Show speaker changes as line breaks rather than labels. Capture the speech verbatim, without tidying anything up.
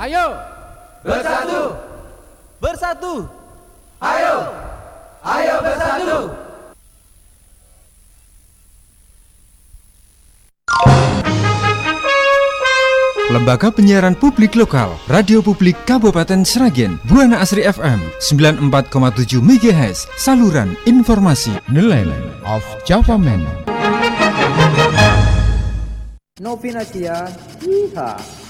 Ayo
bersatu,
bersatu.
ayo, ayo bersatu.
Lembaga Penyiaran Publik Lokal, Radio Publik Kabupaten Sragen, Buana Asri F M sembilan puluh empat koma tujuh megahertz, saluran informasi.
The Land of Java Man.
Novinasia, Iha.